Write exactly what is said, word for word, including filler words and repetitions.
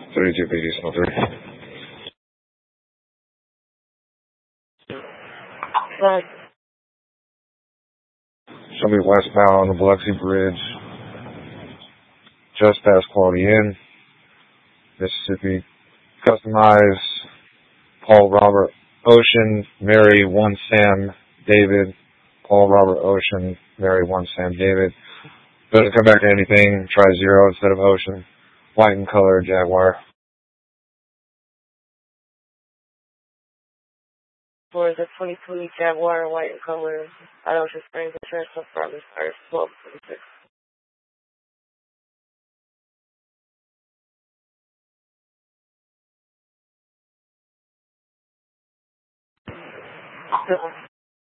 thirty-two P D Snow three. Right. Show me westbound on the Biloxi Bridge, just past Quality Inn, Mississippi. Customize Paul Robert Ocean, Mary one Sam David. Paul Robert Ocean, Mary one Sam David. Doesn't come back to anything. Try zero instead of Ocean. White in color, Jaguar. For the twenty twenty Jaguar, white in color, at Ocean Springs, insurance of Farmers Fire, twelve twenty-six.